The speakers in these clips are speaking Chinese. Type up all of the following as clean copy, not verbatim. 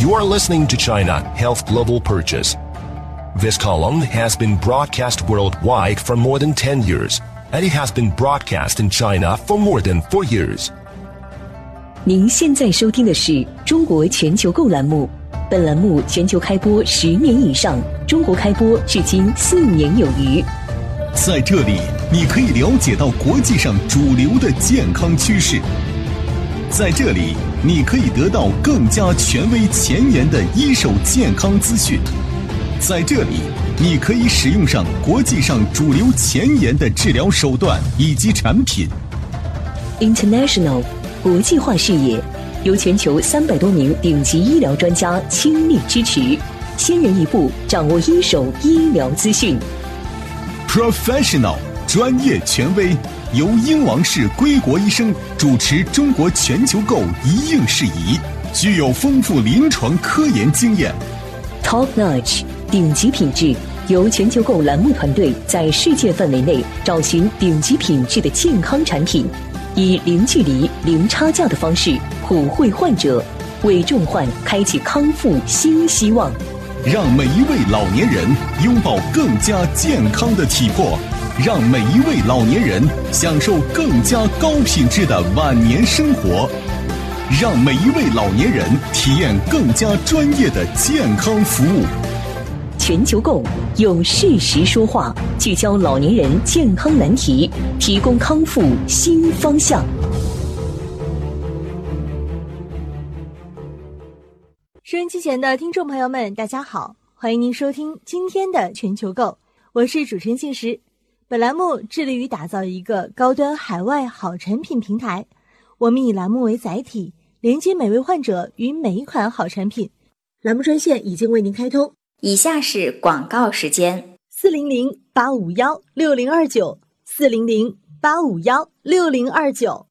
You are listening to China Health Global Purchase. This column has been broadcast worldwide for more than 10 years, and it has been broadcast in China for more than 4 years. 您现在收听的是中国全球购栏目，本栏目全球开播10年以上，中国开播至今4年有余。 在这里，你可以了解到国际上主流的健康趋势。在这里，你可以得到更加权威前沿的一手健康资讯。在这里，你可以使用上国际上主流前沿的治疗手段以及产品。 International 国际化视野，由全球300多名顶级医疗专家倾力支持，先人一步掌握一手医疗资讯。 Professional 专业权威，由英王氏归国医生主持中国全球购一应事宜，具有丰富临床科研经验。 Top Notch 顶级品质，由全球购栏目团队在世界范围内找寻顶级品质的健康产品，以零距离、零差价的方式普惠患者，为重患开启康复新希望。 让每一位老年人拥抱更加健康的体魄，让每一位老年人享受更加高品质的晚年生活，让每一位老年人体验更加专业的健康服务。 全球购用事实说话，聚焦老年人健康难题，提供康复新方向。 收音机前的听众朋友们，大家好，欢迎您收听今天的全球购，我是主持人信实。本栏目致力于打造一个高端海外好产品平台，我们以栏目为载体，连接每位患者与每一款好产品。栏目专线已经为您开通， 以下是广告时间 ：400-851-6029 400-851-6029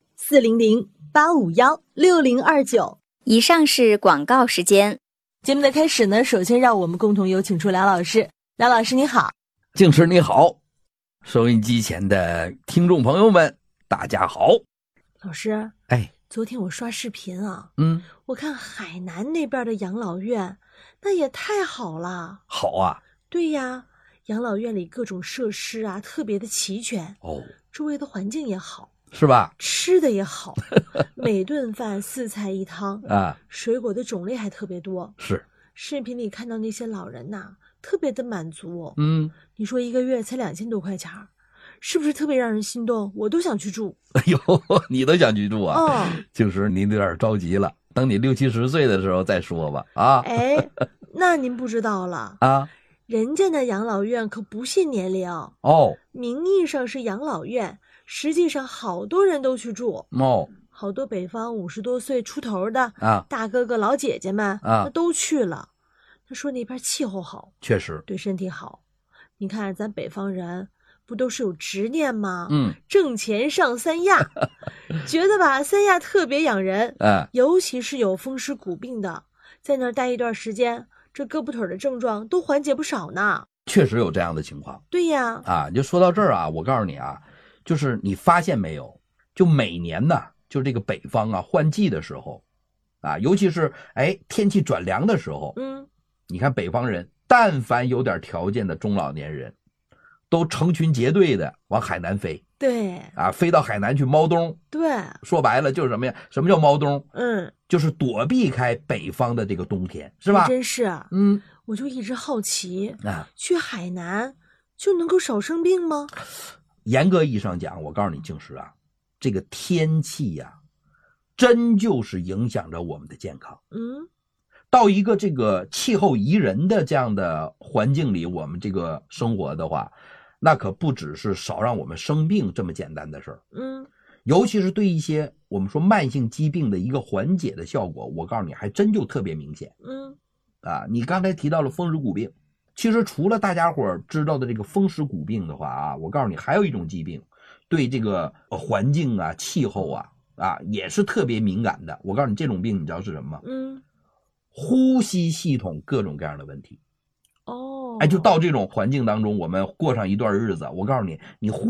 400-851-6029。 以上是广告时间。 节目的开始呢，首先让我们共同有请出梁老师。梁老师你好。 静师你好，收音机前的听众朋友们大家好。 老师，昨天我刷视频啊，我看海南那边的养老院，那也太好了。 好啊。 对呀，养老院里各种设施啊特别的齐全，周围的环境也好， 是吧？ 吃的也好，每顿饭4菜1汤啊， 水果的种类还特别多。是，视频里看到那些老人呐，特别的满足。你说1个月才2000多块钱，是不是特别让人心动？我都想去住。 哎呦，你都想去住啊？就是您有点着急了，等你60、70岁的时候再说吧。啊， 那您不知道了啊，人家那养老院可不限年龄哦，名义上是养老院，实际上好多人都去住哦，好多北方50多岁出头的啊，大哥哥老姐姐们啊，那都去了。他说那边气候好，确实对身体好。你看咱北方人不都是有执念吗？挣钱上三亚，觉得吧三亚特别养人，尤其是有风湿骨病的，在那儿待一段时间，这胳膊腿的症状都缓解不少呢。 确实有这样的情况。对呀，啊，就说到这儿啊，我告诉你啊，就是你发现没有，就每年呢，就这个北方啊换季的时候，啊，尤其是天气转凉的时候，你看北方人，但凡有点条件的中老年人，都成群结队的往海南飞。对啊，飞到海南去猫冬。对，说白了就是什么呀？什么叫猫冬？就是躲避开北方的这个冬天，是吧？真是。我就一直好奇啊，去海南就能够少生病吗？严格意义上讲，我告诉你静师啊，这个天气呀，真就是影响着我们的健康。到一个这个气候宜人的这样的环境里，我们这个生活的话，那可不只是少让我们生病这么简单的事儿。尤其是对一些我们说慢性疾病的一个缓解的效果，我告诉你还真就特别明显。你刚才提到了风湿骨病，其实除了大家伙知道的这个风湿骨病的话啊，我告诉你还有一种疾病对这个环境啊气候啊也是特别敏感的。我告诉你这种病你知道是什么吗？呼吸系统各种各样的问题。就到这种环境当中，我们过上一段日子，我告诉你，你呼